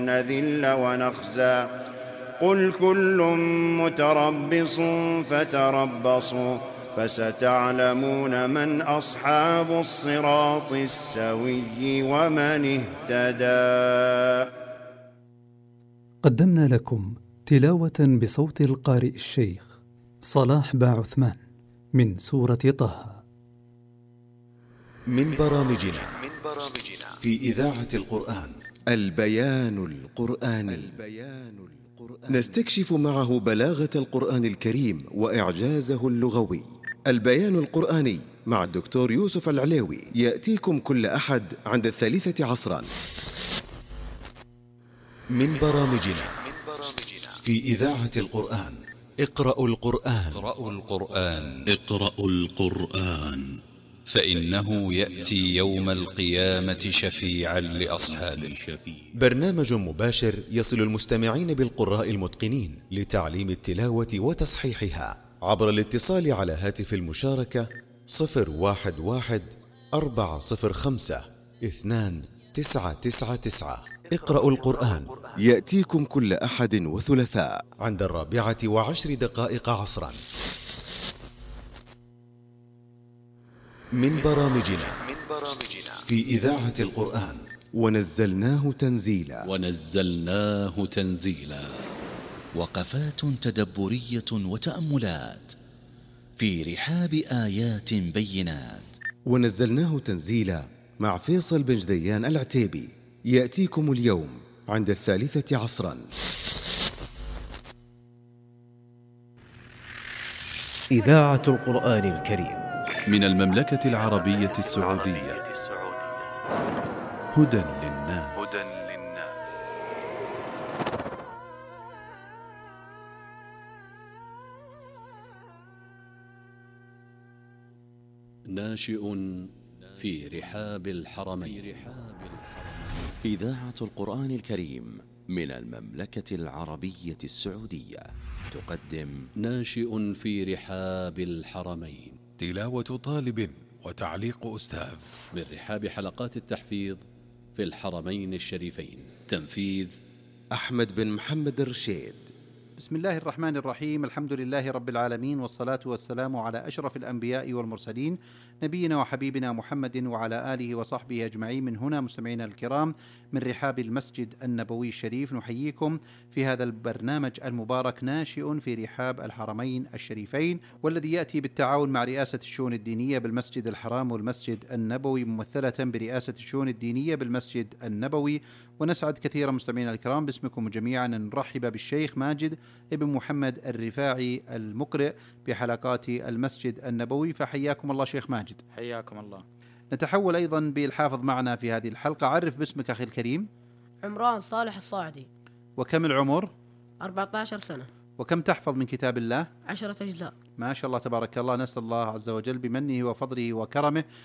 نذل ونخزى قل كل متربص فتربصوا فستعلمون من أصحاب الصراط السوي ومن اهتدى. قدمنا لكم تلاوة بصوت القارئ الشيخ صلاح باعثمان من سورة طه. من برامجنا في إذاعة القرآن البيان القرآني. نستكشف معه بلاغة القرآن الكريم وإعجازه اللغوي. البيان القرآني مع الدكتور يوسف العليوي يأتيكم كل أحد عند 3 عصرا. من برامجنا في إذاعة القرآن اقرأوا القرآن اقرأوا القرآن فإنه يأتي يوم القيامة شفيعا لأصحابه. برنامج مباشر يصل المستمعين بالقراء المتقنين لتعليم التلاوة وتصحيحها عبر الاتصال على هاتف المشاركة 011-405-2999. اقرأوا القرآن يأتيكم كل أحد وثلاثاء عند 14:10 عصرا. من برامجنا في إذاعة القرآن ونزلناه تنزيلا. وقفات تدبرية وتأملات في رحاب آيات بينات. ونزلناه تنزيلا مع فيصل بن جديان العتيبي يأتيكم اليوم عند 3 عصرا. إذاعة القرآن الكريم من المملكة العربية السعودية. هدى للناس. ناشئ في رحاب الحرمين. إذاعة القرآن الكريم من المملكة العربية السعودية تقدم ناشئ في رحاب الحرمين، تلاوة طالب وتعليق أستاذ من رحاب حلقات التحفيظ في الحرمين الشريفين. تنفيذ أحمد بن محمد الرشيد. بسم الله الرحمن الرحيم. الحمد لله رب العالمين، والصلاة والسلام على أشرف الأنبياء والمرسلين نبينا وحبيبنا محمد وعلى آله وصحبه أجمعين. من هنا مستمعينا الكرام من رحاب المسجد النبوي الشريف نحييكم في هذا البرنامج المبارك ناشئ في رحاب الحرمين الشريفين، والذي يأتي بالتعاون مع رئاسة الشؤون الدينية بالمسجد الحرام والمسجد النبوي ممثلة برئاسة الشؤون الدينية بالمسجد النبوي. ونسعد كثيرا مستمعينا الكرام باسمكم جميعا أن نرحب بالشيخ ماجد ابن محمد الرفاعي المقرئ بحلقات المسجد النبوي. فحياكم الله شيخ ماجد. حياكم الله. نتحول أيضا بالحافظ معنا في هذه الحلقة. عرف باسمك أخي الكريم. عمران صالح الصاعدي. وكم العمر؟ 14 سنة. وكم تحفظ من كتاب الله؟ 10 أجزاء. ما شاء الله تبارك الله. نسأل الله عز وجل بمنه وفضله وكرمه